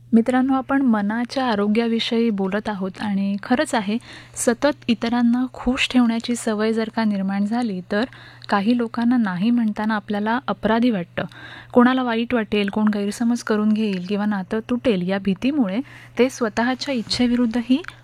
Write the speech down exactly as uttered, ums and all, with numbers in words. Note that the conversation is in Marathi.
मित्रांनो, आपण मनाच्या आरोग्याविषयी बोलत आहोत आणि खरंच आहे, सतत इतरांना खुश ठेवण्याची सवय जर का निर्माण झाली, तर काही लोकांना नाही म्हणताना आपल्याला अपराधी वाटतं. कोणाला वाईट वाटेल, कोण गैरसमज करून घेईल किंवा नातं तुटेल या भीतीमुळे ते स्वतःच्या इच्छेविरुद्धही